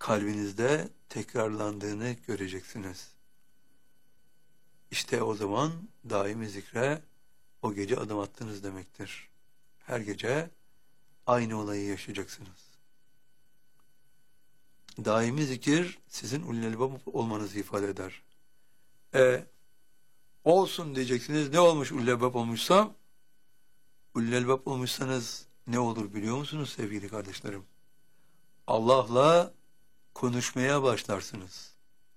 kalbinizde tekrarlandığını göreceksiniz. İşte o zaman daimi zikre o gece adım attınız demektir. Her gece aynı olayı yaşayacaksınız. Daimi zikir sizin ulul albab olmanızı ifade eder. Olsun diyeceksiniz. Ne olmuş ulul albab olmuşsam? Ulul albab olmuşsanız ne olur biliyor musunuz sevgili kardeşlerim? Allah'la konuşmaya başlarsınız.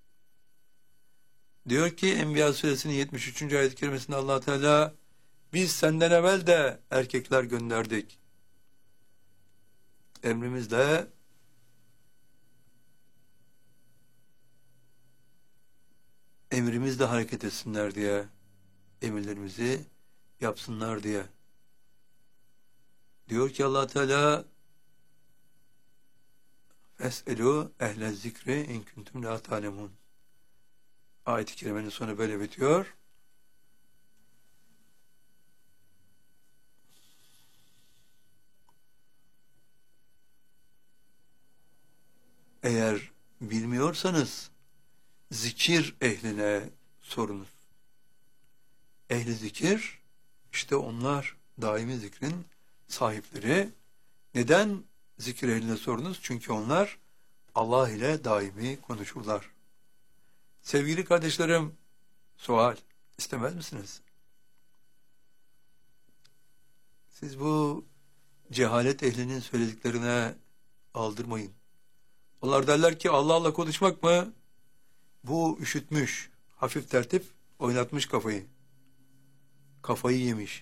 Diyor ki Enbiya suresinin 73. ayet-i kerimesinde Allah Teala biz senden evvel de erkekler gönderdik. Emrimizle hareket etsinler diye, emirlerimizi yapsınlar diye. Diyor ki Allah Teala Fes'elû ehle zikri in kuntum la ta'lemun. Ayet-i kerimenin sonu böyle bitiyor. Eğer bilmiyorsanız zikir ehline sorunuz. Ehli zikir işte onlar daimi zikrin sahipleri. Neden zikir ehline sorunuz? Çünkü onlar Allah ile daimi konuşurlar. Sevgili kardeşlerim, sual istemez misiniz? Siz bu cehalet ehlinin söylediklerine aldırmayın. Onlar derler ki Allah'la konuşmak mı? Bu üşütmüş, hafif tertip oynatmış kafayı. Kafayı yemiş.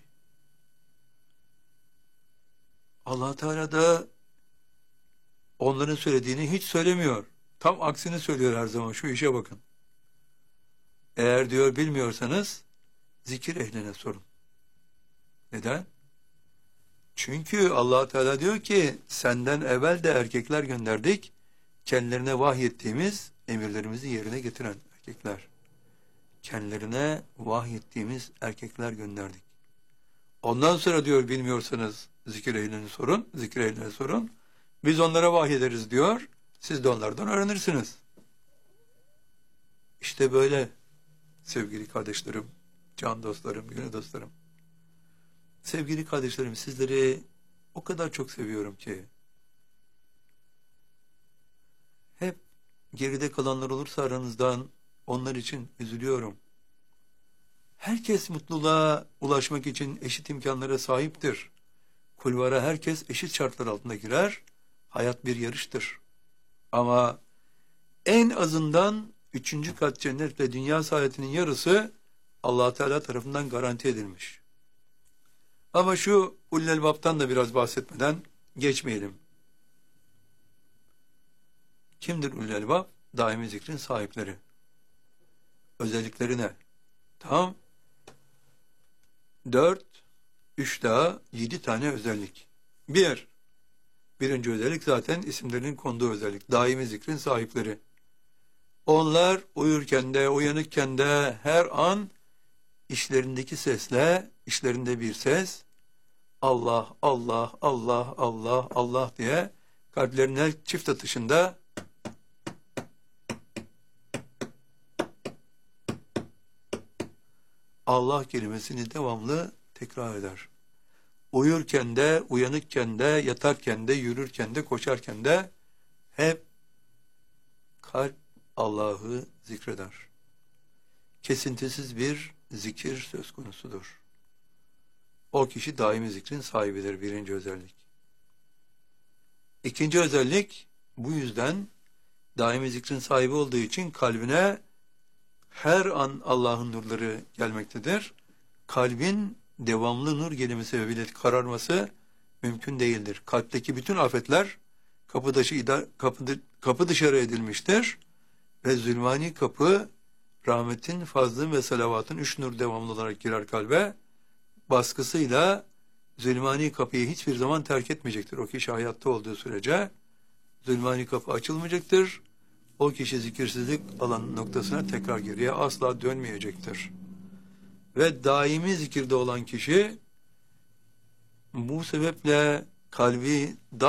Allah Teala da onların söylediğini hiç söylemiyor. Tam aksini söylüyor her zaman. Şu işe bakın. Eğer diyor bilmiyorsanız zikir ehline sorun. Neden? Çünkü Allah Teala diyor ki senden evvel de erkekler gönderdik. Kendilerine vahyettiğimiz emirlerimizi yerine getiren erkekler. Kendilerine vahyettiğimiz erkekler gönderdik. Ondan sonra diyor bilmiyorsanız zikir ehline sorun, zikir ehline sorun. Biz onlara vahyederiz diyor. Siz de onlardan öğrenirsiniz. İşte böyle sevgili kardeşlerim, can dostlarım, gönül dostlarım. Sevgili kardeşlerim sizleri o kadar çok seviyorum ki hep geride kalanlar olursa aranızdan onlar için üzülüyorum. Herkes mutluluğa ulaşmak için eşit imkanlara sahiptir. Kulvara herkes eşit şartlar altında girer. Hayat bir yarıştır. Ama en azından 3. kat cennet ve dünya saadetinin yarısı Allah Teala tarafından garanti edilmiş. Ama şu ulul albab'tan da biraz bahsetmeden geçmeyelim. Kimdir ulul albab? Daimi zikrin sahipleri. Özellikleri ne? Tamam. 3 daha 7 tane özellik. Birinci özellik zaten isimlerinin konduğu özellik. Daimi zikrin sahipleri. Onlar uyurken de, uyanıkken de her an işlerindeki sesle, işlerinde bir ses, Allah, Allah, Allah, Allah, Allah diye kalplerinin her çift atışında Allah kelimesini devamlı tekrar eder. Uyurken de, uyanıkken de, yatarken de, yürürken de, koşarken de hep kalp Allah'ı zikreder. Kesintisiz bir zikir söz konusudur. O kişi daimi zikrin sahibidir, birinci özellik. İkinci özellik, bu yüzden daimi zikrin sahibi olduğu için kalbine her an Allah'ın nurları gelmektedir. Kalbin devamlı nur gelimi sebebiyle kararması mümkün değildir. Kalpteki bütün afetler kapı dışarı edilmiştir. Ve zulmani kapı rahmetin, fazlın ve salavatın 3 nur devamlı olarak girer kalbe. Baskısıyla zulmani kapıyı hiçbir zaman terk etmeyecektir. O kişi hayatta olduğu sürece zulmani kapı açılmayacaktır. O kişi zikirsizlik alan noktasına tekrar geriye asla dönmeyecektir. Ve daimi zikirde olan kişi bu sebeple kalbi